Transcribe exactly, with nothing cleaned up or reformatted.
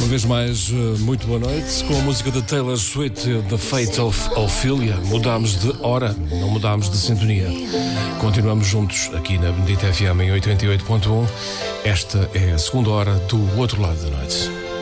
Uma vez mais, muito boa noite. Com a música da Taylor Swift, The Fate of Ophelia, mudámos de hora, não mudámos de sintonia. Continuamos juntos aqui na Bendita F M em oitenta e oito ponto um. Esta é a segunda hora do outro lado da noite.